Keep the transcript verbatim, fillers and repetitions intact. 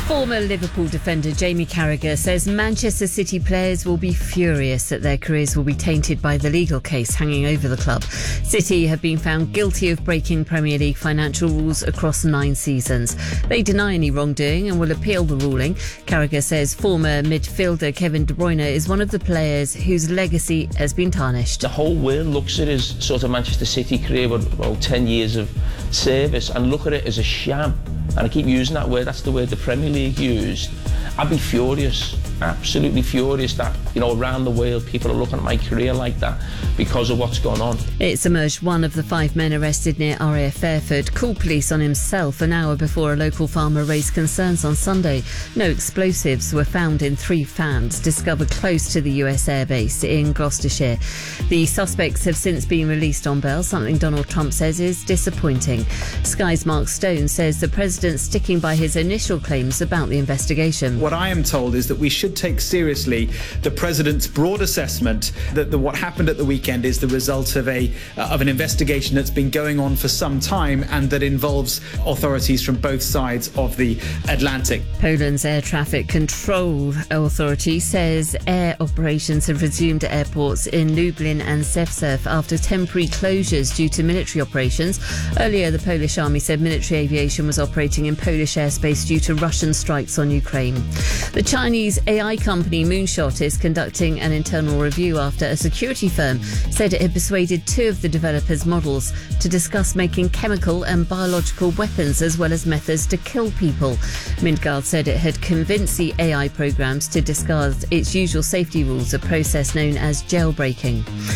Former Liverpool defender Jamie Carragher says Manchester City players will be furious that their careers will be tainted by the legal case hanging over the club. City have been found guilty of breaking Premier League financial rules across nine seasons. They deny any wrongdoing and will appeal the ruling. Carragher says former midfielder Kevin De Bruyne is one of the players whose legacy has been tarnished. The whole world looks at his sort of Manchester City career with about ten years of service and look at it as a sham. And I keep using that word, that's the word the Premier League used. I'd be furious, absolutely furious that, you know, around the world people are looking at my career like that because of what's gone on. It's emerged one of the five men arrested near R A F Fairford called police on himself an hour before a local farmer raised concerns on Sunday. No explosives were found in three fans discovered close to the U S airbase in Gloucestershire. The suspects have since been released on bail, something Donald Trump says is disappointing. Sky's Mark Stone says the president's sticking by his initial claims about the investigation. What I am told is that we should take seriously the president's broad assessment that the, what happened at the weekend is the result of a uh, of an investigation that's been going on for some time and that involves authorities from both sides of the Atlantic. Poland's Air Traffic Control Authority says air operations have resumed at airports in Lublin and Szczecin after temporary closures due to military operations. Earlier, the Polish army said military aviation was operating in Polish airspace due to Russian strikes on Ukraine. The Chinese A I company Moonshot is conducting an internal review after a security firm said it had persuaded two of the developers' models to discuss making chemical and biological weapons as well as methods to kill people. Midgard said it had convinced the A I programs to discard its usual safety rules, a process known as jailbreaking.